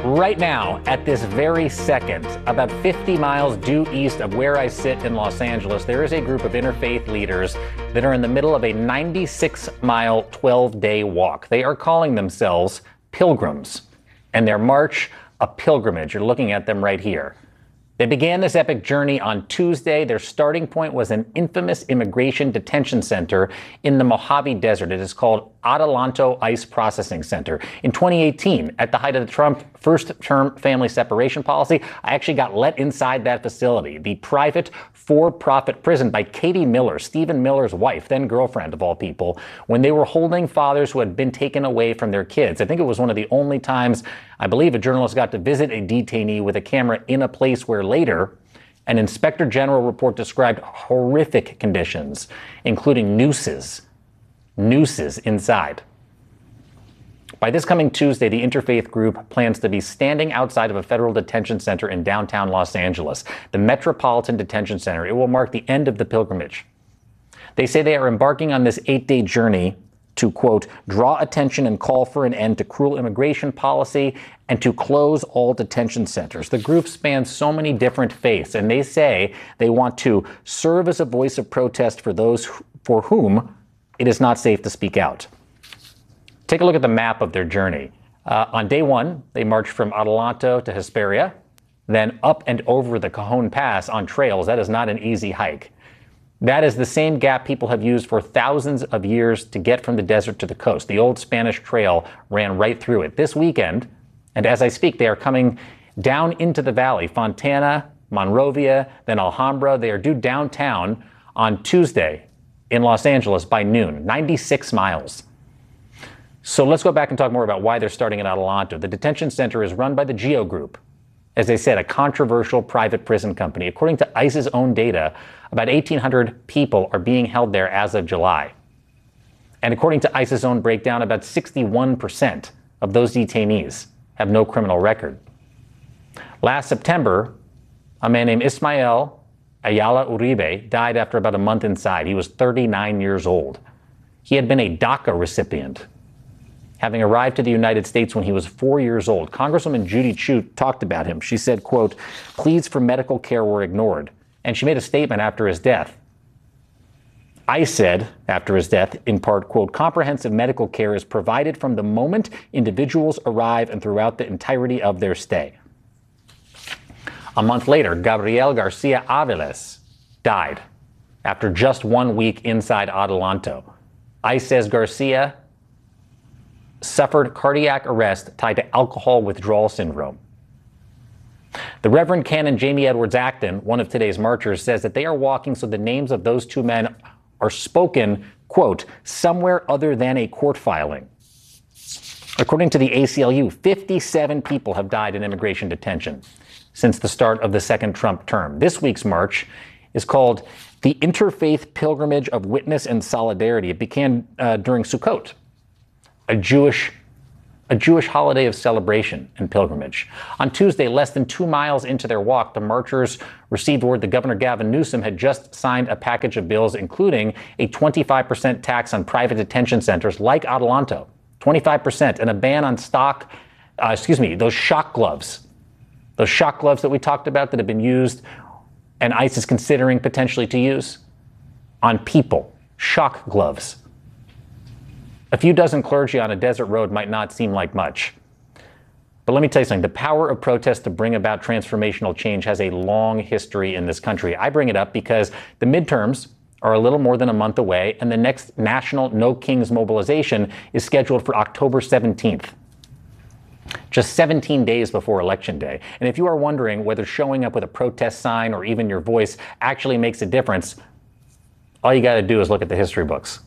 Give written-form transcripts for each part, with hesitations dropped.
Right now, at this very second, about 50 miles due east of where I sit in Los Angeles, there is a group of interfaith leaders that are in the middle of a 96-mile, 12-day walk. They are calling themselves pilgrims, and their march a pilgrimage. You're looking at them right here. They began this epic journey on Tuesday. Their starting point was an infamous immigration detention center in the Mojave Desert. It is called Adelanto ICE Processing Center. In 2018, at the height of the Trump first-term family separation policy, I actually got let inside that facility, the private for-profit prison by Katie Miller, Stephen Miller's wife, then girlfriend of all people, when they were holding fathers who had been taken away from their kids. I think it was one of the only times, I believe, a journalist got to visit a detainee with a camera in a place where later an Inspector General report described horrific conditions, including nooses inside. By this coming Tuesday, the interfaith group plans to be standing outside of a federal detention center in downtown Los Angeles, the Metropolitan Detention Center. It will mark the end of the pilgrimage. They say they are embarking on this 8-day journey to, quote, draw attention and call for an end to cruel immigration policy and to close all detention centers. The group spans so many different faiths, and they say they want to serve as a voice of protest for those for whom it is not safe to speak out. Take a look at the map of their journey. On day one, they marched from Adelanto to Hesperia, then up and over the Cajon Pass on trails. That is not an easy hike. That is the same gap people have used for thousands of years to get from the desert to the coast. The old Spanish trail ran right through it. This weekend, and as I speak, they are coming down into the valley, Fontana, Monrovia, then Alhambra. They are due downtown on Tuesday in Los Angeles by noon, 96 miles. So let's go back and talk more about why they're starting at Adelanto. The detention center is run by the GEO Group. As I said, a controversial private prison company. According to ICE's own data, about 1,800 people are being held there as of July. And according to ICE's own breakdown, about 61% of those detainees have no criminal record. Last September, a man named Ismael Ayala Uribe died after about a month inside. He was 39 years old. He had been a DACA recipient, having arrived to the United States when he was 4 years old. Congresswoman Judy Chu talked about him. She said, quote, pleas for medical care were ignored. And she made a statement after his death. I said, after his death, in part, quote, comprehensive medical care is provided from the moment individuals arrive and throughout the entirety of their stay. A month later, Gabriel Garcia Aviles died after just 1 week inside Adelanto. ICE says Garcia suffered cardiac arrest tied to alcohol withdrawal syndrome. The Reverend Canon Jamie Edwards Acton, one of today's marchers, says that they are walking so the names of those two men are spoken, quote, somewhere other than a court filing. According to the ACLU, 57 people have died in immigration detention since the start of the second Trump term. This week's march is called the Interfaith Pilgrimage of Witness and Solidarity. It began during Sukkot, a Jewish holiday of celebration and pilgrimage. On Tuesday, less than 2 miles into their walk, the marchers received word that Governor Gavin Newsom had just signed a package of bills, including a 25% tax on private detention centers like Adelanto, 25%, and a ban on those shock gloves that we talked about that have been used and ICE is considering potentially to use on people, shock gloves. A few dozen clergy on a desert road might not seem like much. But let me tell you something. The power of protest to bring about transformational change has a long history in this country. I bring it up because the midterms are a little more than a month away, and the next national No Kings mobilization is scheduled for October 17th, just 17 days before Election Day. And if you are wondering whether showing up with a protest sign or even your voice actually makes a difference, all you got to do is look at the history books.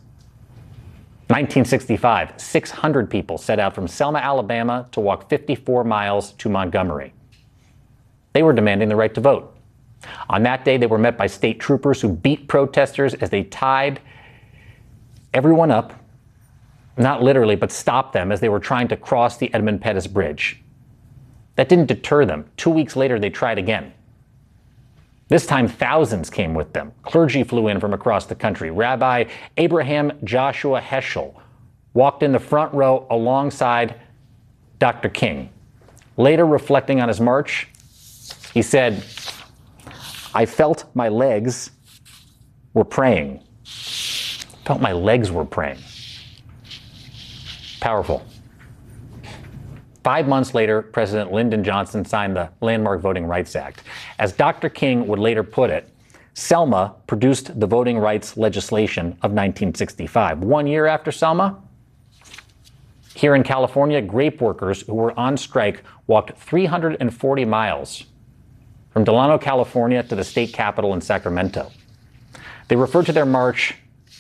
1965, 600 people set out from Selma, Alabama to walk 54 miles to Montgomery. They were demanding the right to vote. On that day, they were met by state troopers who beat protesters as they tied everyone up, not literally, but stopped them as they were trying to cross the Edmund Pettus Bridge. That didn't deter them. 2 weeks later, they tried again. This time, thousands came with them. Clergy flew in from across the country. Rabbi Abraham Joshua Heschel walked in the front row alongside Dr. King. Later, reflecting on his march, he said, "I felt my legs were praying." Felt my legs were praying. Powerful. 5 months later, President Lyndon Johnson signed the landmark Voting Rights Act. As Dr. King would later put it, Selma produced the voting rights legislation of 1965. 1 year after Selma, here in California, grape workers who were on strike walked 340 miles from Delano, California to the state capitol in Sacramento. They referred to their march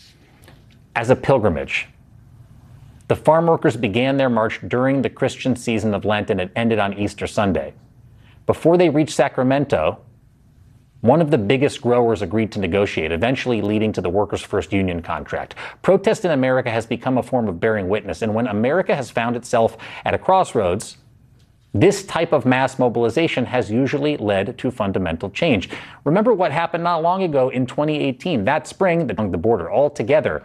as a pilgrimage. The farm workers began their march during the Christian season of Lent, and it ended on Easter Sunday. Before they reached Sacramento, one of the biggest growers agreed to negotiate, eventually leading to the Workers' First Union contract. Protest in America has become a form of bearing witness, and when America has found itself at a crossroads, this type of mass mobilization has usually led to fundamental change. Remember what happened not long ago in 2018. That spring, along the border, altogether,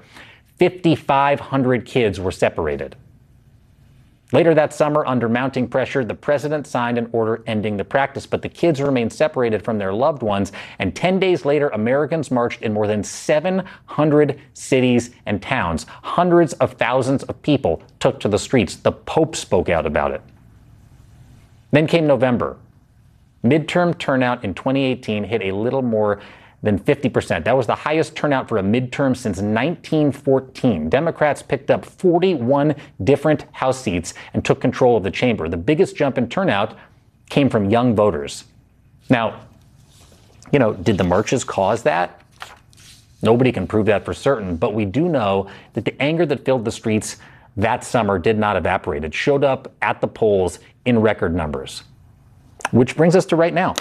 5,500 kids were separated. Later that summer, under mounting pressure, the president signed an order ending the practice, but the kids remained separated from their loved ones, and 10 days later, Americans marched in more than 700 cities and towns. Hundreds of thousands of people took to the streets. The Pope spoke out about it. Then came November. Midterm turnout in 2018 hit a little more than 50%. That was the highest turnout for a midterm since 1914. Democrats picked up 41 different House seats and took control of the chamber. The biggest jump in turnout came from young voters. Now, did the marches cause that? Nobody can prove that for certain, but we do know that the anger that filled the streets that summer did not evaporate. It showed up at the polls in record numbers. Which brings us to right now.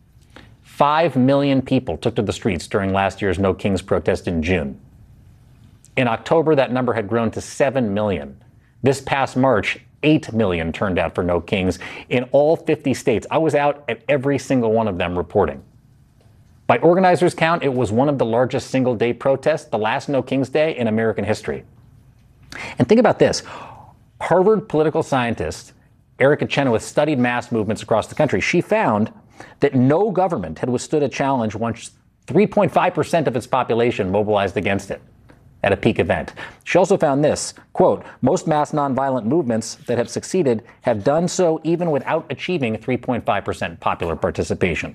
5 million people took to the streets during last year's No Kings protest in June. In October, that number had grown to 7 million. This past March, 8 million turned out for No Kings in all 50 states. I was out at every single one of them reporting. By organizers' count, it was one of the largest single-day protests, the last No Kings Day in American history. And think about this. Harvard political scientist Erica Chenoweth studied mass movements across the country. She found that no government had withstood a challenge once 3.5% of its population mobilized against it at a peak event. She also found this, quote, "Most mass nonviolent movements that have succeeded have done so even without achieving 3.5% popular participation."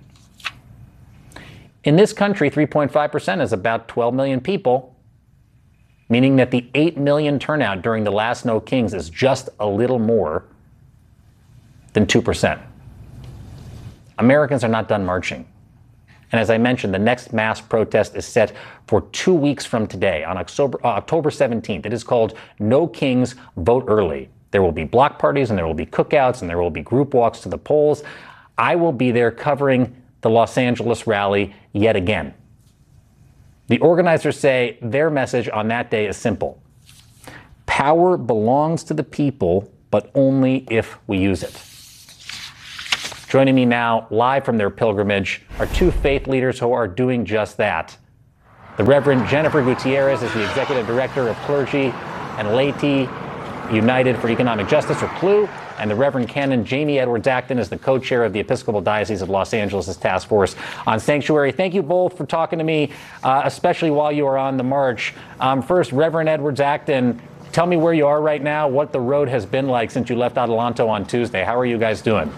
In this country, 3.5% is about 12 million people, meaning that the 8 million turnout during the last No Kings is just a little more than 2%. Americans are not done marching. And as I mentioned, the next mass protest is set for 2 weeks from today, on October 17th. It is called No Kings Vote Early. There will be block parties, and there will be cookouts, and there will be group walks to the polls. I will be there covering the Los Angeles rally yet again. The organizers say their message on that day is simple. Power belongs to the people, but only if we use it. Joining me now, live from their pilgrimage, are two faith leaders who are doing just that. The Reverend Jennifer Gutierrez is the Executive Director of Clergy and Laity United for Economic Justice, or CLUE, and the Reverend Canon Jamie Edwards Acton is the co-chair of the Episcopal Diocese of Los Angeles' Task Force on Sanctuary. Thank you both for talking to me, especially while you are on the march. First, Reverend Edwards Acton, tell me where you are right now, what the road has been like since you left Adelanto on Tuesday. How are you guys doing?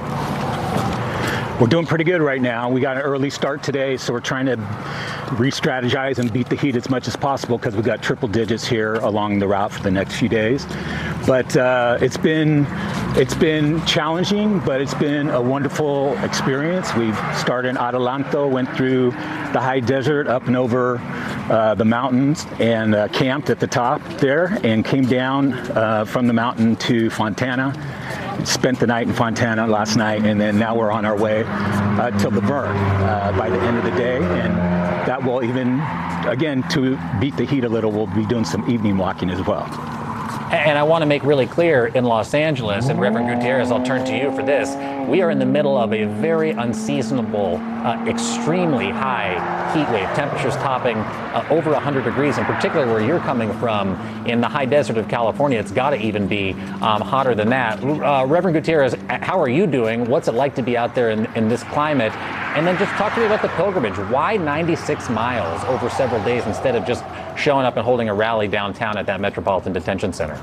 We're doing pretty good right now. We got an early start today, so we're trying to re-strategize and beat the heat as much as possible because we've got triple digits here along the route for the next few days. But it's been challenging, but it's been a wonderful experience. We've started in Adelanto, went through the high desert, up and over the mountains, and camped at the top there, and came down from the mountain to Fontana. Spent the night in Fontana last night, and then now we're on our way to La Verne by the end of the day, and that will even, again, to beat the heat a little, we'll be doing some evening walking as well. And I want to make really clear in Los Angeles, and Reverend Gutierrez, I'll turn to you for this. We are in the middle of a very unseasonable, extremely high heat wave, temperatures topping over 100 degrees, in particular where you're coming from in the high desert of California. It's got to even be hotter than that. Reverend Gutierrez, how are you doing? What's it like to be out there in this climate? And then just talk to me about the pilgrimage. Why 96 miles over several days instead of just showing up and holding a rally downtown at that Metropolitan Detention Center?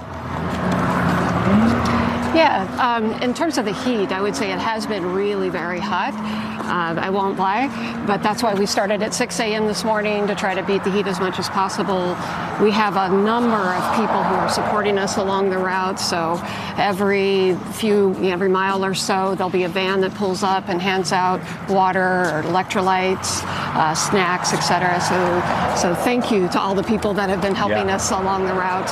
Yeah, in terms of the heat, I would say it has been really very hot. I won't lie, but that's why we started at 6 a.m. this morning to try to beat the heat as much as possible. We have a number of people who are supporting us along the route, so every mile or so, there'll be a van that pulls up and hands out water or electrolytes, snacks, etc. So thank you to all the people that have been helping us along the route.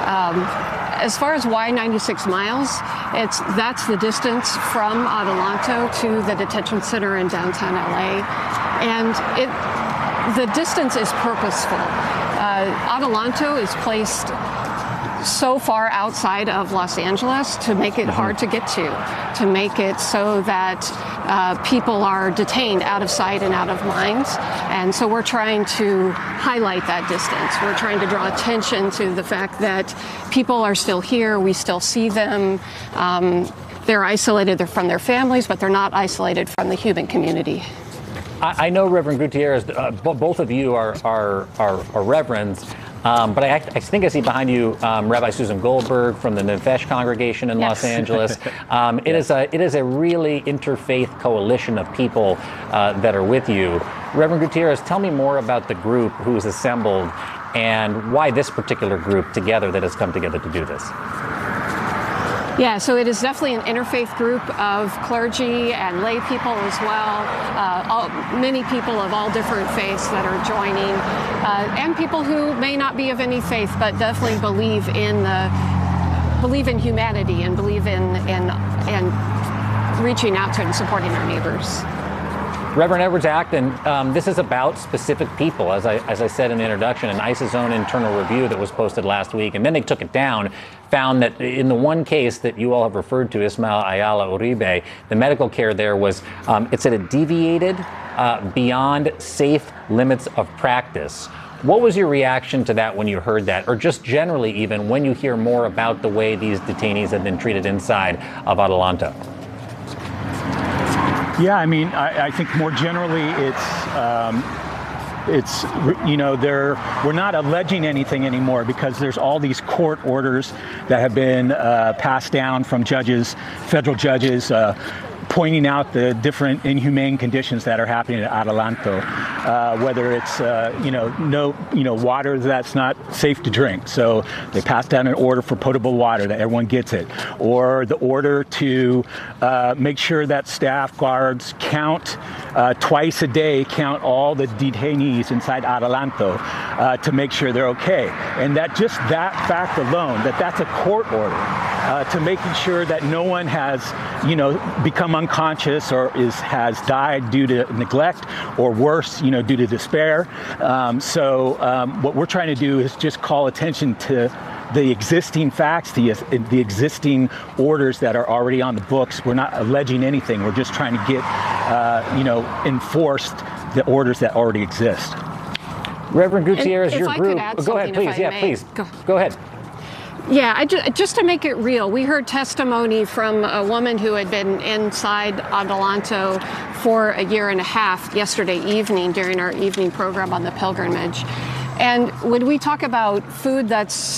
As far as why 96 miles, that's the distance from Adelanto to the detention center in downtown LA, and the distance is purposeful. Adelanto is placed so far outside of Los Angeles to make it hard to get to make it so that people are detained out of sight and out of mind. And so we're trying to highlight that distance. We're trying to draw attention to the fact that people are still here. We still see them. They're isolated from their families, but they're not isolated from the human community. I know, Reverend Gutierrez, both of you are reverends. But I think I see behind you Rabbi Susan Goldberg from the Nefesh congregation in Los Angeles. It is a really interfaith coalition of people that are with you. Reverend Gutierrez, tell me more about the group who is assembled and why this particular group together that has come together to do this. Yeah, so it is definitely an interfaith group of clergy and lay people as well. Many people of all different faiths that are joining, and people who may not be of any faith, but definitely believe in humanity and believe in reaching out to and supporting our neighbors. Reverend Edwards-Acton, this is about specific people. As I said in the introduction, an ICE's own internal review that was posted last week, and then they took it down, found that in the one case that you all have referred to, Ismael Ayala Uribe, the medical care there was, it said it deviated beyond safe limits of practice. What was your reaction to that when you heard that, or just generally even when you hear more about the way these detainees have been treated inside of Adelanto? Yeah, I mean, I think more generally we're not alleging anything anymore because there's all these court orders that have been passed down from judges, federal judges, pointing out the different inhumane conditions that are happening at Adelanto, whether it's water that's not safe to drink. So they passed down an order for potable water that everyone gets it, or the order to make sure that staff guards count twice a day, count all the detainees inside Adelanto to make sure they're okay. And that fact alone, that's a court order. To making sure that no one has, become unconscious or has died due to neglect or worse, due to despair. So what we're trying to do is just call attention to the existing facts, the existing orders that are already on the books. We're not alleging anything. We're just trying to get, enforced the orders that already exist. Reverend Gutierrez, your group. Go ahead, please. Yeah, please. Go ahead. Yeah, just to make it real, we heard testimony from a woman who had been inside Adelanto for a year and a half yesterday evening during our evening program on the pilgrimage. And when we talk about food that's